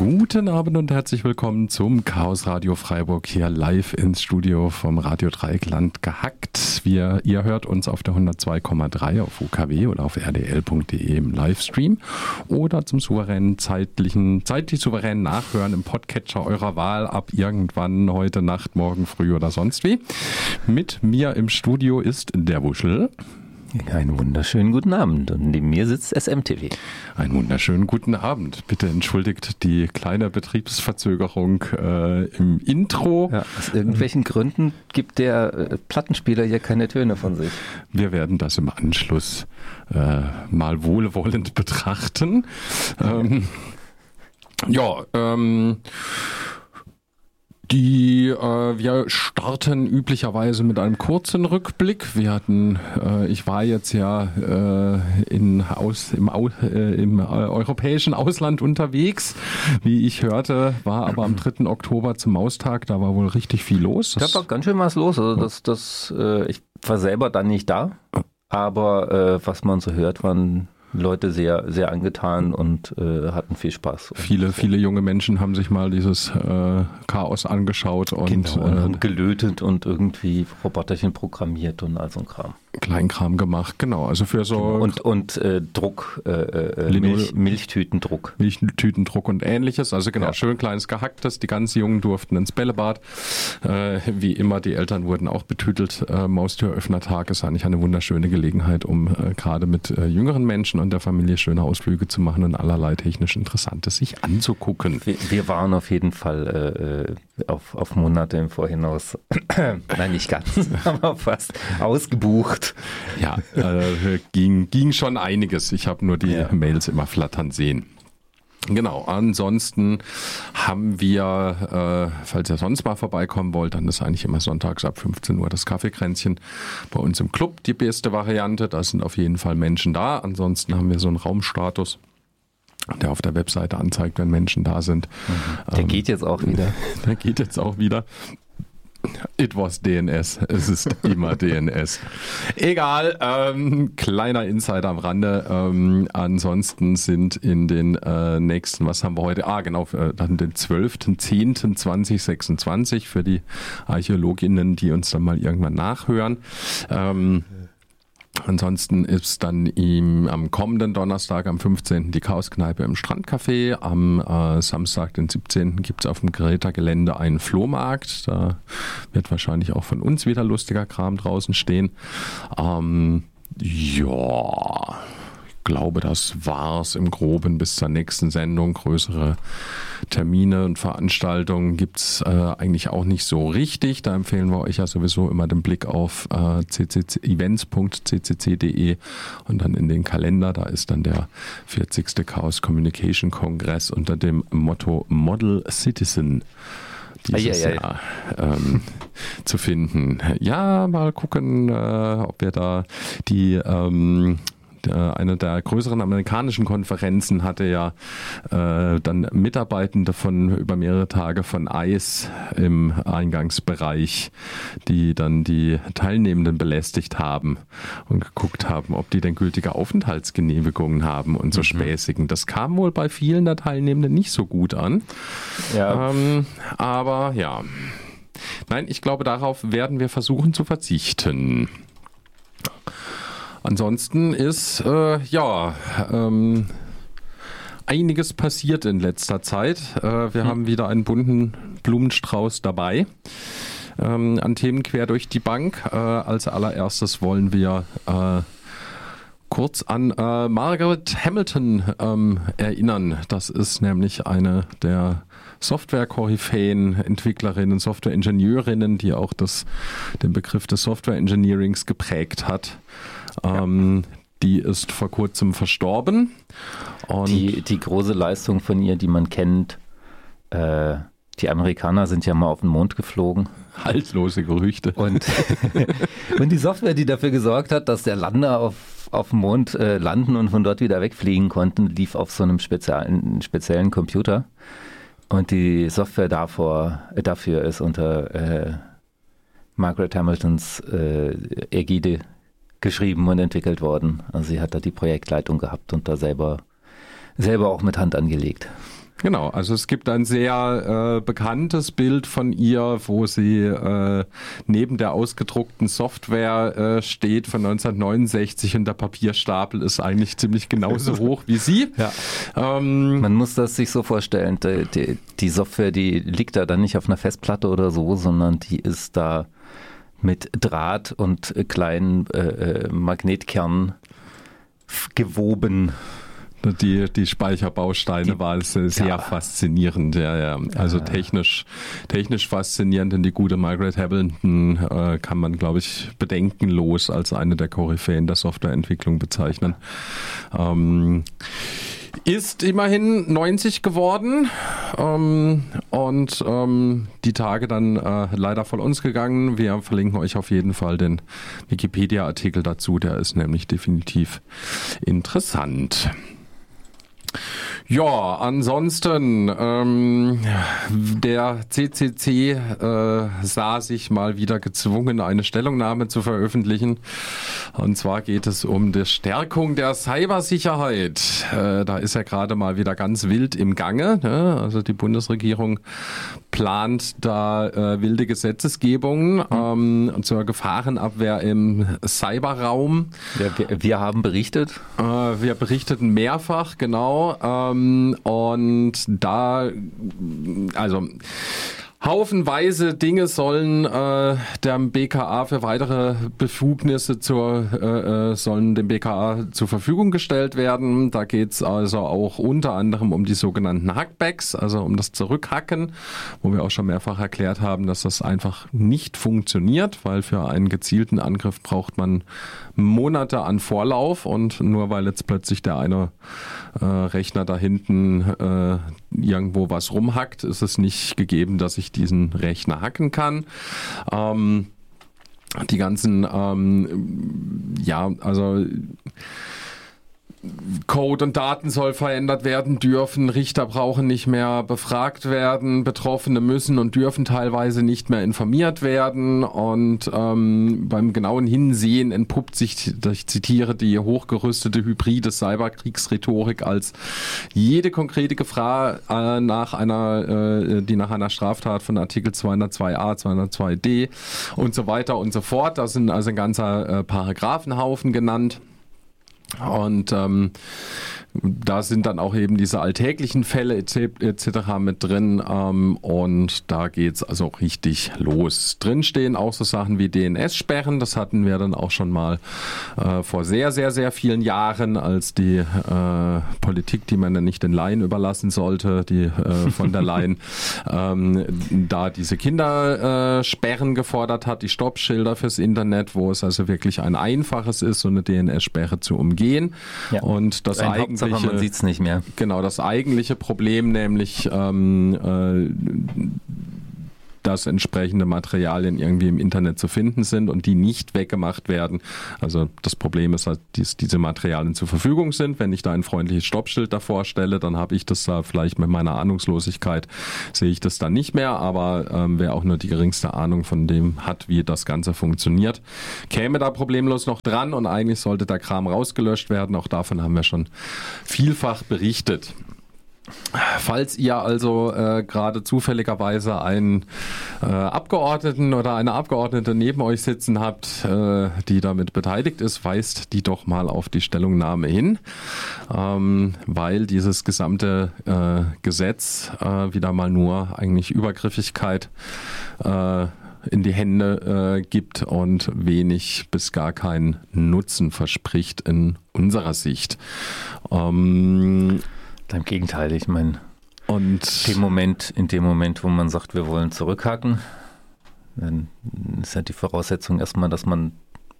Guten Abend und herzlich willkommen zum Chaos Radio Freiburg hier live ins Studio vom Radio Dreieckland gehackt. Ihr hört uns auf der 102,3 auf UKW oder auf rdl.de im Livestream oder zum zeitlich souveränen Nachhören im Podcatcher eurer Wahl ab irgendwann heute Nacht, morgen früh oder sonst wie. Mit mir im Studio ist der Wuschel. Einen wunderschönen guten Abend und neben mir sitzt SMTV. Einen wunderschönen guten Abend. Bitte entschuldigt die kleine Betriebsverzögerung im Intro. Ja, aus irgendwelchen Gründen gibt der Plattenspieler hier keine Töne von sich. Wir werden das im Anschluss mal wohlwollend betrachten. Wir starten üblicherweise mit einem kurzen Rückblick. Ich war jetzt ja im europäischen Ausland unterwegs, wie ich hörte, war aber am 3. Oktober zum Maustag, da war wohl richtig viel los. Da war ganz schön was los. Also ich war selber dann nicht da, aber was man so hört, waren Leute sehr, sehr angetan und hatten viel Spaß. Viele junge Menschen haben sich mal dieses Chaos angeschaut und gelötet und irgendwie Roboterchen programmiert und all so ein Kram. Kleinkram gemacht, genau. Also für so und Druck, Milchtütendruck. Milchtütendruck und ähnliches. Also genau, schön kleines Gehacktes. Die ganz Jungen durften ins Bällebad. Wie immer, die Eltern wurden auch betütelt. Maustüröffnertag ist eigentlich eine wunderschöne Gelegenheit, um gerade mit jüngeren Menschen und der Familie schöne Ausflüge zu machen und allerlei technisch Interessantes sich anzugucken. Wir waren auf jeden Fall auf Monate im Vorhinaus, nein, nicht ganz, aber fast ausgebucht. Ja, ging schon einiges. Ich habe nur die Mails immer flattern sehen. Genau, ansonsten haben wir, falls ihr sonst mal vorbeikommen wollt, dann ist eigentlich immer sonntags ab 15 Uhr das Kaffeekränzchen bei uns im Club die beste Variante. Da sind auf jeden Fall Menschen da. Ansonsten haben wir so einen Raumstatus, der auf der Webseite anzeigt, wenn Menschen da sind. Der geht jetzt auch wieder. Der geht jetzt auch wieder. It was DNS. Es ist immer DNS. Egal, kleiner Insider am Rande. Ansonsten sind in den nächsten, was haben wir heute? Dann den 12.10.2026 für die Archäologinnen, die uns dann mal irgendwann nachhören. Ansonsten ist dann am kommenden Donnerstag, am 15. die Chaoskneipe im Strandcafé. Am Samstag, den 17. gibt es auf dem Greta-Gelände einen Flohmarkt. Da wird wahrscheinlich auch von uns wieder lustiger Kram draußen stehen. Ich glaube, das war's im Groben bis zur nächsten Sendung. Größere Termine und Veranstaltungen gibt's eigentlich auch nicht so richtig. Da empfehlen wir euch ja sowieso immer den Blick auf events.ccc.de und dann in den Kalender. Da ist dann der 40. Chaos Communication Kongress unter dem Motto Model Citizen dieses Jahr zu finden. Ja, mal gucken, ob wir da eine der größeren amerikanischen Konferenzen hatte ja dann Mitarbeitende über mehrere Tage von ICE im Eingangsbereich, die dann die Teilnehmenden belästigt haben und geguckt haben, ob die denn gültige Aufenthaltsgenehmigungen haben und so Späßigen. Das kam wohl bei vielen der Teilnehmenden nicht so gut an. Ja. Aber ja. Nein, ich glaube, darauf werden wir versuchen zu verzichten. Ansonsten ist einiges passiert in letzter Zeit. Wir haben wieder einen bunten Blumenstrauß dabei an Themen quer durch die Bank. Als allererstes wollen wir kurz an Margaret Hamilton erinnern. Das ist nämlich eine der Software-Koryphäen, Entwicklerinnen, Software-Ingenieurinnen, die auch den Begriff des Software-Engineerings geprägt hat. Die ist vor kurzem verstorben. Und die große Leistung von ihr, die man kennt, die Amerikaner sind ja mal auf den Mond geflogen. Haltlose Gerüchte. Und die Software, die dafür gesorgt hat, dass der Lander auf dem Mond landen und von dort wieder wegfliegen konnten, lief auf so einem speziellen Computer. Und die Software dafür ist unter Margaret Hamiltons Ägide geschrieben und entwickelt worden. Also sie hat da die Projektleitung gehabt und da selber auch mit Hand angelegt. Genau, also es gibt ein sehr bekanntes Bild von ihr, wo sie neben der ausgedruckten Software steht von 1969 und der Papierstapel ist eigentlich ziemlich genauso hoch wie sie. Ja. Man muss das sich so vorstellen, die Software, die liegt da dann nicht auf einer Festplatte oder so, sondern die ist da mit Draht und kleinen Magnetkernen gewoben. Die Speicherbausteine waren sehr faszinierend, ja. Also technisch faszinierend, denn die gute Margaret Hamilton kann man, glaube ich, bedenkenlos als eine der Koryphäen der Softwareentwicklung bezeichnen. Ist immerhin 90 geworden und die Tage dann leider von uns gegangen. Wir verlinken euch auf jeden Fall den Wikipedia-Artikel dazu, der ist nämlich definitiv interessant. Ja, ansonsten, der CCC sah sich mal wieder gezwungen, eine Stellungnahme zu veröffentlichen. Und zwar geht es um die Stärkung der Cybersicherheit. Da ist ja gerade mal wieder ganz wild im Gange. Ne? Also die Bundesregierung plant da wilde Gesetzesgebung zur Gefahrenabwehr im Cyberraum. Wir haben berichtet. Wir berichteten mehrfach, genau. Und da, also haufenweise Dinge sollen dem BKA für weitere Befugnisse sollen dem BKA zur Verfügung gestellt werden. Da geht's also auch unter anderem um die sogenannten Hackbacks, also um das Zurückhacken, wo wir auch schon mehrfach erklärt haben, dass das einfach nicht funktioniert, weil für einen gezielten Angriff braucht man Monate an Vorlauf und nur weil jetzt plötzlich der eine Rechner da hinten irgendwo was rumhackt, ist es nicht gegeben, dass ich diesen Rechner hacken kann. Die ganzen, also Code und Daten soll verändert werden dürfen, Richter brauchen nicht mehr befragt werden, Betroffene müssen und dürfen teilweise nicht mehr informiert werden und beim genauen Hinsehen entpuppt sich, ich zitiere, die hochgerüstete hybride Cyberkriegsrhetorik als jede konkrete Gefahr die nach einer Straftat von Artikel 202a, 202d und so weiter und so fort. Da sind also ein ganzer Paragraphenhaufen genannt. Und da sind dann auch eben diese alltäglichen Fälle etc. mit drin und da geht's also richtig los. Drin stehen auch so Sachen wie DNS-Sperren, das hatten wir dann auch schon mal vor sehr, sehr, sehr vielen Jahren, als die Politik, die man dann nicht den Laien überlassen sollte, die von der Leyen, da diese Kindersperren gefordert hat, die Stoppschilder fürs Internet, wo es also wirklich ein einfaches ist, so eine DNS-Sperre zu umgehen. Ja. Und das eigentliche, man sieht's nicht mehr. Genau, das eigentliche Problem, nämlich dass entsprechende Materialien irgendwie im Internet zu finden sind und die nicht weggemacht werden. Also das Problem ist halt, dass diese Materialien zur Verfügung sind. Wenn ich da ein freundliches Stoppschild davor stelle, dann habe ich das da vielleicht mit meiner Ahnungslosigkeit, sehe ich das dann nicht mehr. Aber wer auch nur die geringste Ahnung von dem hat, wie das Ganze funktioniert, käme da problemlos noch dran und eigentlich sollte der Kram rausgelöscht werden. Auch davon haben wir schon vielfach berichtet. Falls ihr also gerade zufälligerweise einen Abgeordneten oder eine Abgeordnete neben euch sitzen habt, die damit beteiligt ist, weist die doch mal auf die Stellungnahme hin, weil dieses gesamte Gesetz wieder mal nur eigentlich Übergriffigkeit in die Hände gibt und wenig bis gar keinen Nutzen verspricht in unserer Sicht. Im Gegenteil, ich meine, in dem Moment, wo man sagt, wir wollen zurückhacken, dann ist ja die Voraussetzung erstmal, dass man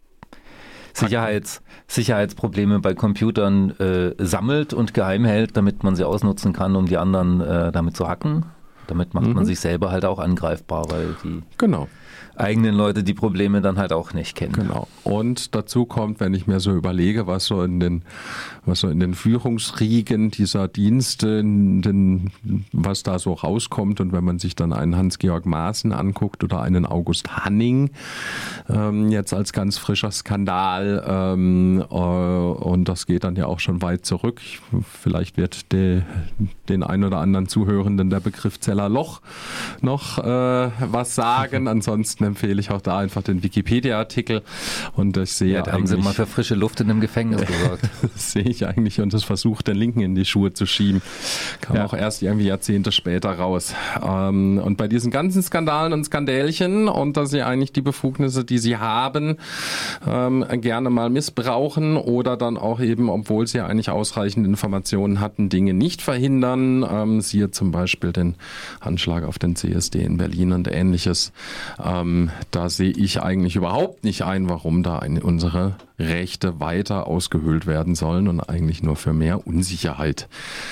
Sicherheitsprobleme bei Computern sammelt und geheim hält, damit man sie ausnutzen kann, um die anderen damit zu hacken. Damit macht man sich selber halt auch angreifbar, weil eigenen Leute die Probleme dann halt auch nicht kennen. Genau. Und dazu kommt, wenn ich mir so überlege, was so in den Führungsriegen dieser Dienste, was da so rauskommt, und wenn man sich dann einen Hans-Georg Maaßen anguckt oder einen August Hanning, jetzt als ganz frischer Skandal, und das geht dann ja auch schon weit zurück. Vielleicht wird den ein oder anderen Zuhörenden der Begriff Zellerloch noch was sagen. Ansonsten empfehle ich auch da einfach den Wikipedia-Artikel, und ich sehe da haben sie mal für frische Luft in einem Gefängnis gesorgt. Das sehe ich eigentlich, und das versucht den Linken in die Schuhe zu schieben. Kam auch erst irgendwie Jahrzehnte später raus. Und bei diesen ganzen Skandalen und Skandälchen, und dass sie eigentlich die Befugnisse, die sie haben, gerne mal missbrauchen oder dann auch eben, obwohl sie eigentlich ausreichend Informationen hatten, Dinge nicht verhindern. Siehe zum Beispiel den Anschlag auf den CSD in Berlin und Ähnliches. Da sehe ich eigentlich überhaupt nicht ein, warum da unsere Rechte weiter ausgehöhlt werden sollen und eigentlich nur für mehr Unsicherheit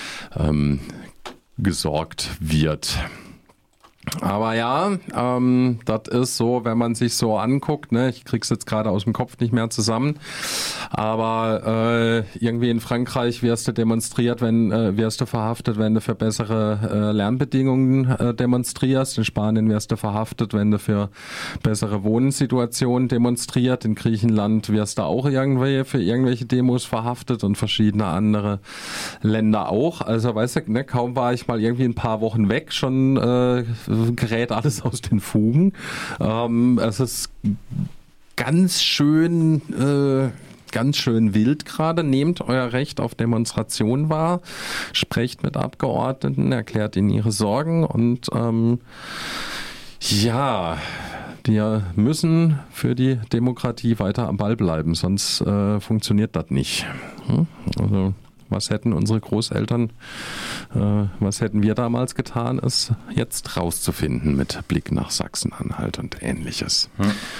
gesorgt wird. Aber ja, das ist so, wenn man sich so anguckt, ne, ich krieg's jetzt gerade aus dem Kopf nicht mehr zusammen, aber irgendwie in Frankreich wirst du verhaftet, wenn du für bessere Lernbedingungen demonstrierst. In Spanien wirst du verhaftet, wenn du für bessere Wohnsituationen demonstrierst. In Griechenland wirst du auch irgendwie für irgendwelche Demos verhaftet und verschiedene andere Länder auch. Also weißt du, ne, kaum war ich mal irgendwie ein paar Wochen weg, schon gerät alles aus den Fugen. Es ist ganz schön wild gerade. Nehmt euer Recht auf Demonstration wahr, sprecht mit Abgeordneten, erklärt ihnen ihre Sorgen, und die müssen für die Demokratie weiter am Ball bleiben, sonst funktioniert das nicht. Also was hätten unsere Großeltern, was hätten wir damals getan, ist jetzt rauszufinden mit Blick nach Sachsen-Anhalt und Ähnliches.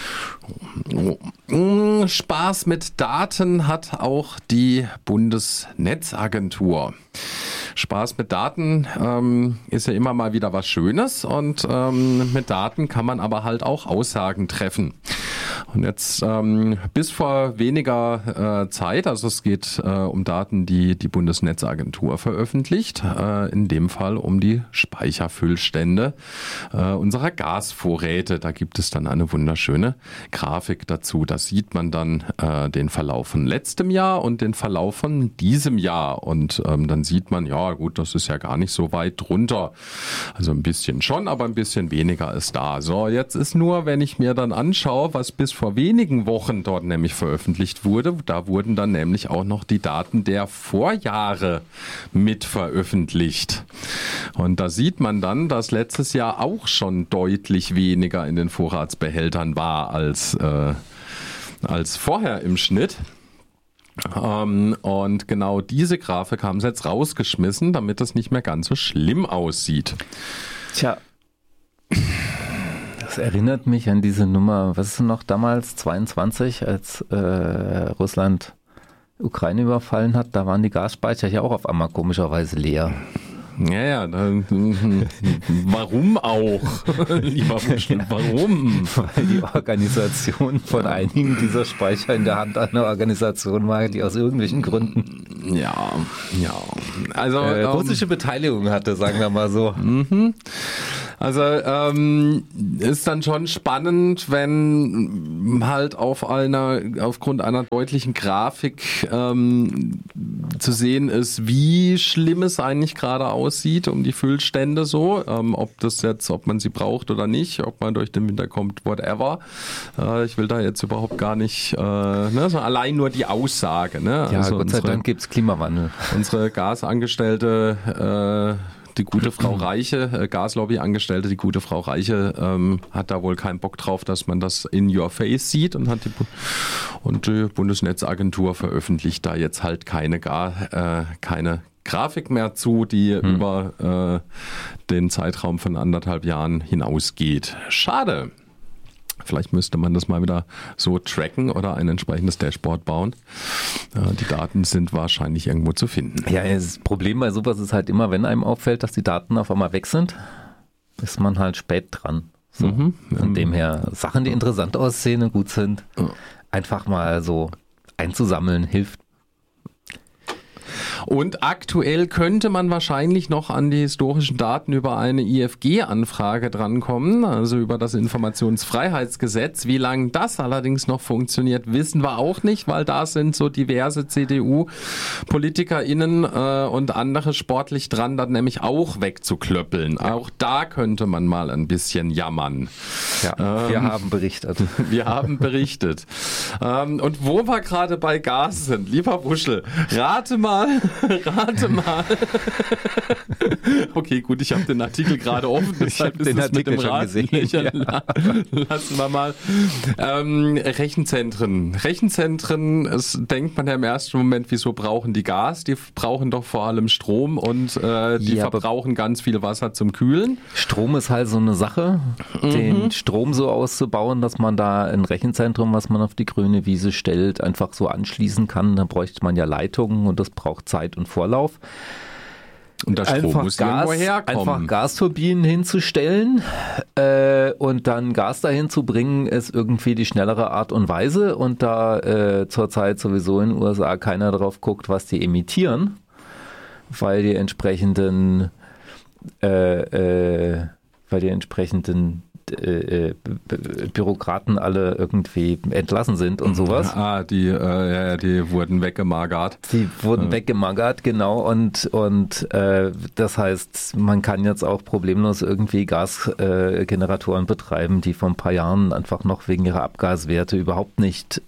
Spaß mit Daten hat auch die Bundesnetzagentur. Spaß mit Daten ist ja immer mal wieder was Schönes, und mit Daten kann man aber halt auch Aussagen treffen. Und jetzt bis vor weniger Zeit, also es geht um Daten, die die Bundesnetzagentur veröffentlicht, in dem Fall um die Speicherfüllstände unserer Gasvorräte. Da gibt es dann eine wunderschöne Grafik dazu. Da sieht man dann den Verlauf von letztem Jahr und den Verlauf von diesem Jahr. Und dann sieht man, ja gut, das ist ja gar nicht so weit drunter. Also ein bisschen schon, aber ein bisschen weniger ist da. So, jetzt ist nur, wenn ich mir dann anschaue, was bis vor wenigen Wochen dort nämlich veröffentlicht wurde, da wurden dann nämlich auch noch die Daten der Vorjahre mit veröffentlicht. Und da sieht man dann, dass letztes Jahr auch schon deutlich weniger in den Vorratsbehältern war als vorher im Schnitt. Und genau diese Grafik haben sie jetzt rausgeschmissen, damit es nicht mehr ganz so schlimm aussieht. Tja, das erinnert mich an diese Nummer, was ist denn noch damals, 22, als Russland Ukraine überfallen hat, da waren die Gasspeicher ja auch auf einmal komischerweise leer. Ja, warum auch? Lieber Buschel, warum? Weil die Organisation von einigen dieser Speicher in der Hand einer Organisation war, die aus irgendwelchen Gründen also russische Beteiligung hatte, sagen wir mal so. Also ist dann schon spannend, wenn halt aufgrund einer deutlichen Grafik zu sehen ist, wie schlimm es eigentlich gerade aussieht um die Füllstände so, ob man sie braucht oder nicht, ob man durch den Winter kommt, whatever. Ich will da jetzt überhaupt gar nicht, so allein nur die Aussage. Ne? Ja, also Gott sei Dank gibt's Klimawandel. Unsere Gasangestellte, die gute Frau Reiche, Gaslobby-Angestellte, die gute Frau Reiche hat da wohl keinen Bock drauf, dass man das in your face sieht, und die Bundesnetzagentur veröffentlicht da jetzt halt keine Grafik mehr zu, die über den Zeitraum von 1,5 Jahren hinausgeht. Schade. Vielleicht müsste man das mal wieder so tracken oder ein entsprechendes Dashboard bauen. Die Daten sind wahrscheinlich irgendwo zu finden. Ja, das Problem bei sowas ist halt immer, wenn einem auffällt, dass die Daten auf einmal weg sind, ist man halt spät dran. So. Von dem her, Sachen, die interessant aussehen und gut sind, einfach mal so einzusammeln, hilft. Und aktuell könnte man wahrscheinlich noch an die historischen Daten über eine IFG-Anfrage drankommen, also über das Informationsfreiheitsgesetz. Wie lange das allerdings noch funktioniert, wissen wir auch nicht, weil da sind so diverse CDU-PolitikerInnen und andere sportlich dran, dann nämlich auch wegzuklöppeln. Auch da könnte man mal ein bisschen jammern. Ja, wir haben berichtet. Wir haben berichtet. Und wo wir gerade bei Gas sind, lieber Wuschel, rate mal. Okay, gut, ich habe den Artikel gerade offen, deshalb ist den es Artikel mit dem schon gesehen. Lassen wir mal. Rechenzentren. Es denkt man ja im ersten Moment, wieso brauchen die Gas? Die brauchen doch vor allem Strom und die verbrauchen ganz viel Wasser zum Kühlen. Strom ist halt so eine Sache, den Strom so auszubauen, dass man da ein Rechenzentrum, was man auf die grüne Wiese stellt, einfach so anschließen kann. Da bräuchte man ja Leitungen und das braucht Zeit und Vorlauf. Und der Strom muss irgendwo herkommen. Einfach Gasturbinen hinzustellen und dann Gas dahin zu bringen, ist irgendwie die schnellere Art und Weise. Und da zurzeit sowieso in den USA keiner drauf guckt, was die emittieren, weil die entsprechenden Bürokraten alle irgendwie entlassen sind und sowas. Die wurden weggemagert. Die wurden weggemagert, genau. Und das heißt, man kann jetzt auch problemlos irgendwie Gasgeneratoren betreiben, die vor ein paar Jahren einfach noch wegen ihrer Abgaswerte überhaupt nicht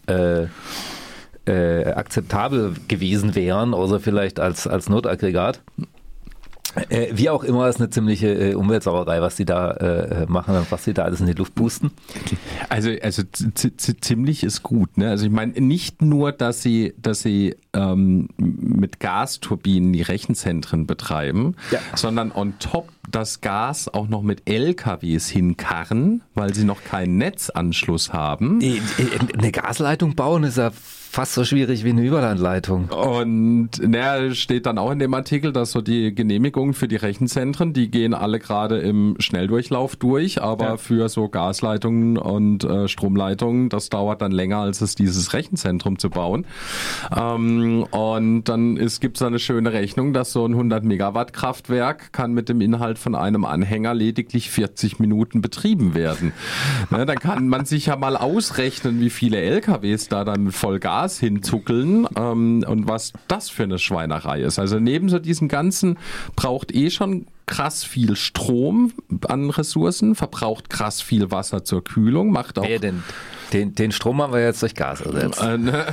akzeptabel gewesen wären, außer vielleicht als Notaggregat. Wie auch immer, ist eine ziemliche Umweltsauerei, was die da machen und was die da alles in die Luft pusten. Also ziemlich ist gut, ne? Also ich meine, nicht nur, dass sie mit Gasturbinen die Rechenzentren betreiben, sondern on top das Gas auch noch mit LKWs hinkarren, weil sie noch keinen Netzanschluss haben. Eine Gasleitung bauen ist ja fast so schwierig wie eine Überlandleitung. Und steht dann auch in dem Artikel, dass so die Genehmigungen für die Rechenzentren, die gehen alle gerade im Schnelldurchlauf durch, aber für so Gasleitungen und Stromleitungen, das dauert dann länger, als es dieses Rechenzentrum zu bauen. Und dann gibt es eine schöne Rechnung, dass so ein 100 Megawatt Kraftwerk kann mit dem Inhalt von einem Anhänger lediglich 40 Minuten betrieben werden. Ne, dann kann man sich ja mal ausrechnen, wie viele LKWs da dann mit Vollgas hinzuckeln und was das für eine Schweinerei ist. Also neben so diesen ganzen braucht schon krass viel Strom an Ressourcen, verbraucht krass viel Wasser zur Kühlung, macht auch... Den Strom haben wir jetzt durch Gas ersetzt.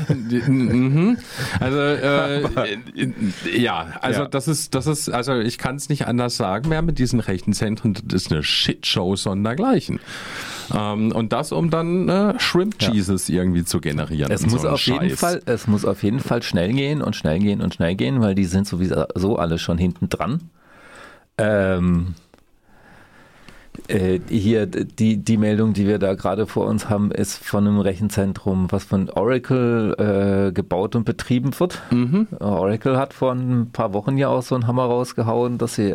Das ist, also ich kann es nicht anders sagen mehr mit diesen Rechenzentren, das ist eine Shitshow sondergleichen. Und das, um dann Shrimp Cheeses irgendwie zu generieren. Es muss auf jeden Fall schnell gehen, weil die sind sowieso alle schon hinten dran. Hier die Meldung, die wir da gerade vor uns haben, ist von einem Rechenzentrum, was von Oracle gebaut und betrieben wird. Oracle hat vor ein paar Wochen ja auch so einen Hammer rausgehauen, dass sie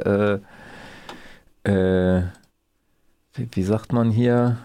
wie sagt man hier,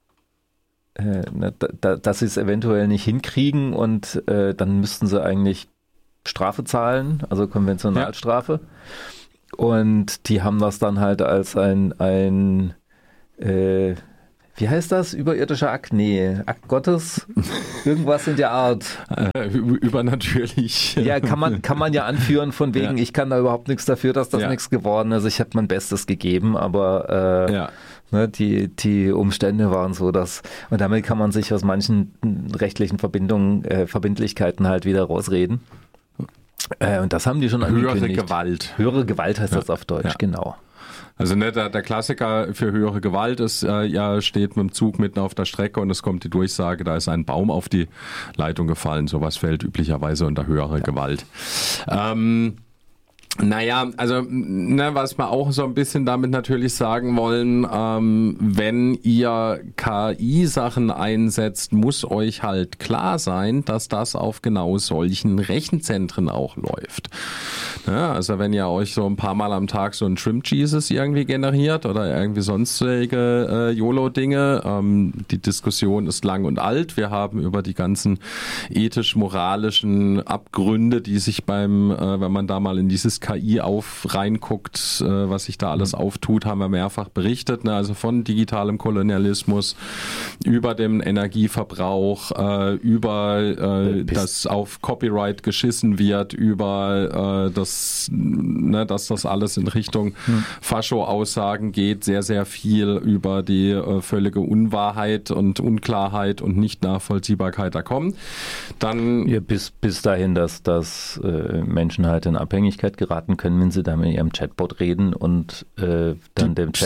dass sie es eventuell nicht hinkriegen und dann müssten sie eigentlich Strafe zahlen, also Konventionalstrafe. Ja. Und die haben das dann halt als ein wie heißt das? Überirdischer Akt? Nee, Akt Gottes? Irgendwas in der Art. Übernatürlich. Ja, kann man ja anführen von wegen, ich kann da überhaupt nichts dafür, dass das nichts geworden ist. Ich habe mein Bestes gegeben, aber die Umstände waren so, dass, und damit kann man sich aus manchen rechtlichen Verbindlichkeiten halt wieder rausreden. Und das haben die schon angekündigt. Höhere Gewalt heißt das auf Deutsch, genau. Also der Klassiker für höhere Gewalt ist, steht mit dem Zug mitten auf der Strecke und es kommt die Durchsage, da ist ein Baum auf die Leitung gefallen. Sowas fällt üblicherweise unter höhere Gewalt. Naja, also was wir auch so ein bisschen damit natürlich sagen wollen, wenn ihr KI-Sachen einsetzt, muss euch halt klar sein, dass das auf genau solchen Rechenzentren auch läuft. Ja, also wenn ihr euch so ein paar Mal am Tag so ein Shrimp Jesus irgendwie generiert oder irgendwie sonstige YOLO-Dinge, die Diskussion ist lang und alt. Wir haben über die ganzen ethisch-moralischen Abgründe, die sich wenn man da mal in dieses KI reinguckt, was sich da alles auftut, haben wir mehrfach berichtet. Also von digitalem Kolonialismus über den Energieverbrauch, über dass auf Copyright geschissen wird, über dass das alles in Richtung Fascho-Aussagen geht, sehr, sehr viel über die völlige Unwahrheit und Unklarheit und Nicht-Nachvollziehbarkeit da kommen. Dann bis dahin, dass Menschen halt in Abhängigkeit geraten können, wenn sie da mit ihrem Chatbot reden und dann dem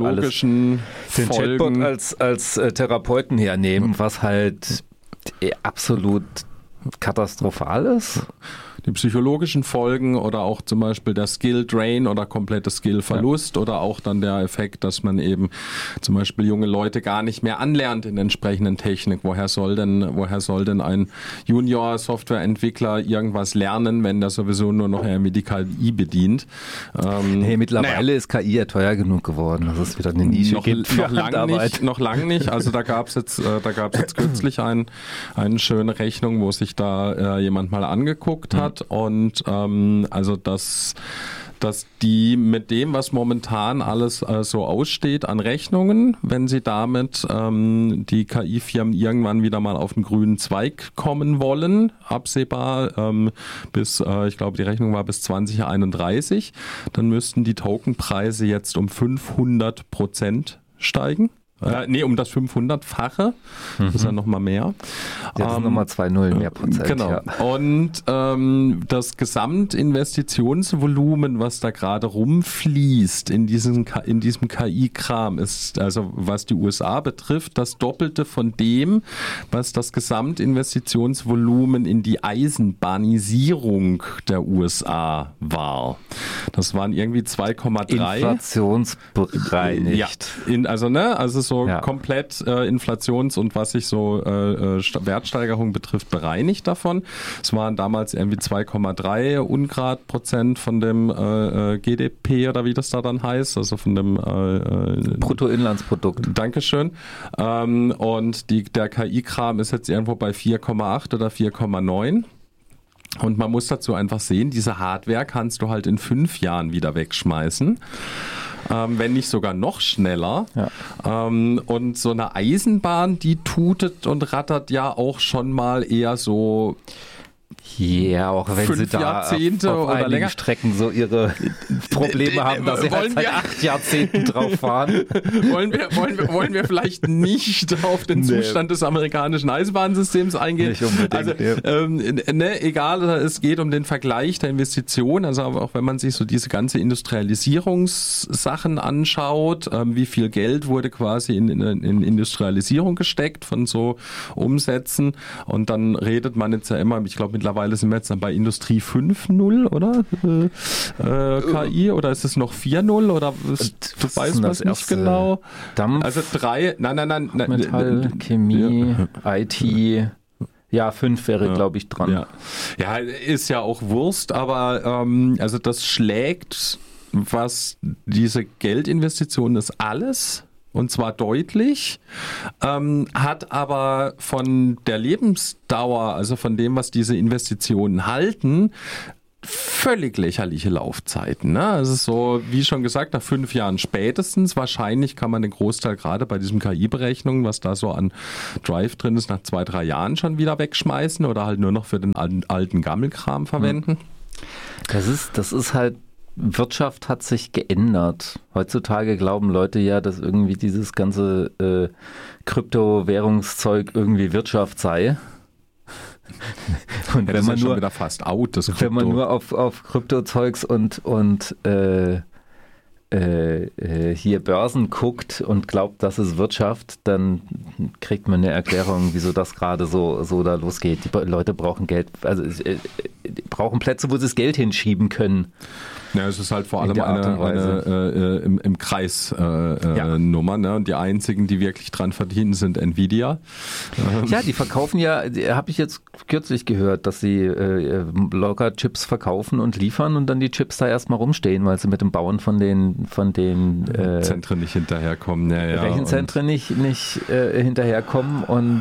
Chatbot als Therapeuten hernehmen, was halt absolut katastrophal ist. Die psychologischen Folgen oder auch zum Beispiel der Skill-Drain oder komplette Skill-Verlust oder auch dann der Effekt, dass man eben zum Beispiel junge Leute gar nicht mehr anlernt in entsprechenden Technik. Woher soll denn ein Junior-Softwareentwickler irgendwas lernen, wenn der sowieso nur noch irgendwie die KI bedient? Mittlerweile ist KI ja teuer genug geworden, dass es wieder eine Nische gibt für Handarbeit. Noch lange nicht. Also da gab's jetzt kürzlich eine schöne Rechnung, wo sich da jemand mal angeguckt hat. Und also dass die mit dem, was momentan alles so aussteht an Rechnungen, wenn sie damit die KI-Firmen irgendwann wieder mal auf den grünen Zweig kommen wollen, absehbar ich glaube, die Rechnung war bis 2031, dann müssten die Tokenpreise jetzt um 500% steigen. Um das 500-fache. Das ist ja nochmal mehr. Das sind nochmal 2,0 mehr Prozent. Genau. Ja. Und das Gesamtinvestitionsvolumen, was da gerade rumfließt in diesem KI-Kram, ist, also was die USA betrifft, das Doppelte von dem, was das Gesamtinvestitionsvolumen in die Eisenbahnisierung der USA war. Das waren irgendwie 2,3. Inflationsbereinigt. Ja, also komplett Inflations- und was sich so Wertsteigerung betrifft, bereinigt davon. Es waren damals irgendwie 2,3 Ungrad Prozent von dem GDP oder wie das da dann heißt, also von dem Bruttoinlandsprodukt. Dankeschön. Und der KI-Kram ist jetzt irgendwo bei 4,8 oder 4,9. Und man muss dazu einfach sehen, diese Hardware kannst du halt in 5 Jahren wieder wegschmeißen. Wenn nicht sogar noch schneller. Ja. Und so eine Eisenbahn, die tutet und rattert ja auch schon mal eher so... Ja, auch wenn 5 sie da Jahrzehnte auf oder einigen länger Strecken so ihre Probleme haben, dass sie halt seit 8 Jahrzehnten drauf fahren. Wollen wir vielleicht nicht auf den Zustand des amerikanischen Eisenbahnsystems eingehen? Nicht unbedingt. Also, egal, es geht um den Vergleich der Investitionen, also auch wenn man sich so diese ganze Industrialisierungssachen anschaut, wie viel Geld wurde quasi in Industrialisierung gesteckt von so Umsätzen, und dann redet man jetzt ja immer, ich glaube mittlerweile sind wir jetzt dann bei Industrie 5.0 oder KI, oder ist es noch 4.0 oder du weißt was nicht genau? Dampf, also 3, nein. Metall, Chemie, IT. Ja, 5 wäre, glaube ich, dran. Ja, ist ja auch Wurst, aber also das schlägt, was diese Geldinvestition ist, alles. Und zwar deutlich, hat aber von der Lebensdauer, also von dem, was diese Investitionen halten, völlig lächerliche Laufzeiten. Ne? Also so, wie schon gesagt, nach 5 Jahren spätestens. Wahrscheinlich kann man den Großteil gerade bei diesen KI-Berechnungen, was da so an Drive drin ist, nach 2-3 Jahren schon wieder wegschmeißen oder halt nur noch für den alten Gammelkram verwenden. Das ist halt, Wirtschaft hat sich geändert. Heutzutage glauben Leute ja, dass irgendwie dieses ganze Kryptowährungszeug irgendwie Wirtschaft sei. Und wenn man nur wieder fast out, das wenn man nur auf Kryptozeugs und hier Börsen guckt und glaubt, das ist Wirtschaft, dann kriegt man eine Erklärung, wieso das gerade so da losgeht. Die Leute brauchen Geld, also brauchen Plätze, wo sie das Geld hinschieben können. Ja, es ist halt vor allem eine im Kreis Nummer, ne? Und die einzigen, die wirklich dran verdienen, sind Nvidia. Ja, die verkaufen ja, habe ich jetzt kürzlich gehört, dass sie locker Chips verkaufen und liefern und dann die Chips da erstmal rumstehen, weil sie mit dem Bauen von den Zentren nicht hinterherkommen. Ja, Rechenzentren nicht hinterherkommen und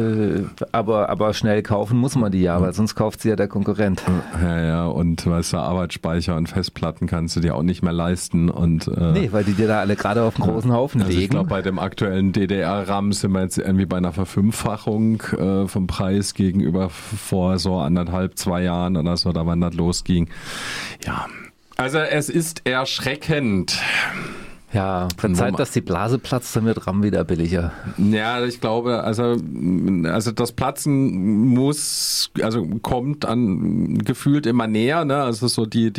aber schnell kaufen muss man die ja, weil sonst kauft sie ja der Konkurrent. Ja, und weißt du, Arbeitsspeicher und Festplatten kannst du dir auch nicht mehr leisten. Und, nee, weil die dir da alle gerade auf einen großen Haufen legen. Ich glaube, bei dem aktuellen DDR-RAM sind wir jetzt irgendwie bei einer Verfünffachung vom Preis gegenüber vor so 1,5, 2 Jahren oder so, da wann das losging. Ja, also es ist erschreckend. Ja, verzeiht, dass die Blase platzt, dann wird RAM wieder billiger. Ja, ich glaube, also das Platzen kommt an gefühlt immer näher, ne? Also so die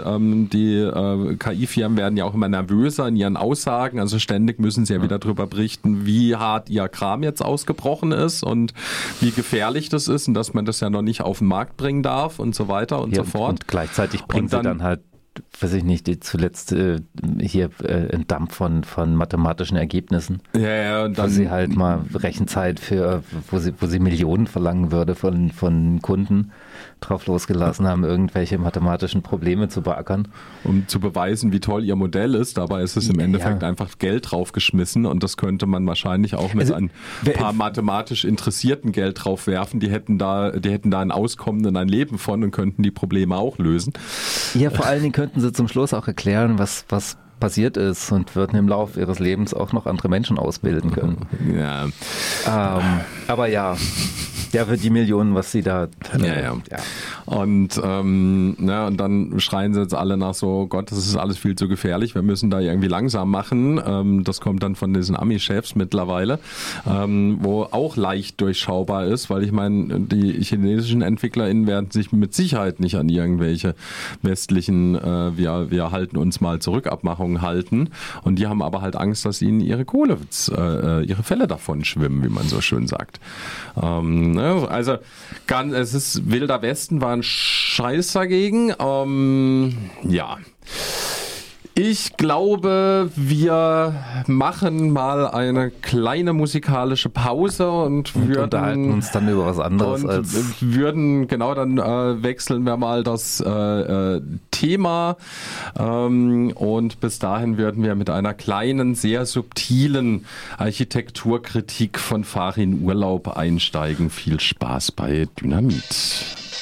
KI-Firmen werden ja auch immer nervöser in ihren Aussagen, also ständig müssen sie ja wieder darüber berichten, wie hart ihr Kram jetzt ausgebrochen ist und wie gefährlich das ist und dass man das ja noch nicht auf den Markt bringen darf und so weiter und so fort. Und gleichzeitig bringen sie dann halt, weiß ich nicht, zuletzt hier ein Dump von mathematischen Ergebnissen. Ja, und dann, wo sie halt mal Rechenzeit wo sie Millionen verlangen würde von Kunden, drauf losgelassen haben, irgendwelche mathematischen Probleme zu beackern. Um zu beweisen, wie toll ihr Modell ist, dabei ist es im Endeffekt einfach Geld draufgeschmissen und das könnte man wahrscheinlich auch mit ein paar mathematisch Interessierten Geld draufwerfen, die hätten da ein Auskommen und ein Leben von und könnten die Probleme auch lösen. Ja, vor allen Dingen könnten sie zum Schluss auch erklären, was passiert ist und würden im Laufe ihres Lebens auch noch andere Menschen ausbilden können. Ja. Aber ja, für die Millionen, was sie da... Ja. Und und dann schreien sie jetzt alle nach so, Gott, das ist alles viel zu gefährlich, wir müssen da irgendwie langsam machen. Das kommt dann von diesen Ami-Chefs mittlerweile, wo auch leicht durchschaubar ist, weil ich meine, die chinesischen EntwicklerInnen werden sich mit Sicherheit nicht an irgendwelche westlichen wir halten uns mal zurück Abmachungen halten und die haben aber halt Angst, dass ihnen ihre Kohle, ihre Fälle davon schwimmen, wie man so schön sagt. Also es ist Wilder Westen, war ein Scheiß dagegen. Ja. Ich glaube, wir machen mal eine kleine musikalische Pause und unterhalten uns dann über was anderes. Dann wechseln wir mal das Thema und bis dahin würden wir mit einer kleinen, sehr subtilen Architekturkritik von Farin Urlaub einsteigen. Viel Spaß bei Dynamit.